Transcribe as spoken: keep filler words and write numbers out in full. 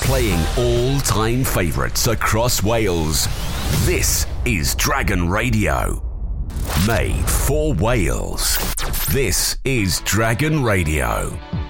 Playing all-time favourites across Wales. This is Dragon Radio. Made for Wales. This is Dragon Radio.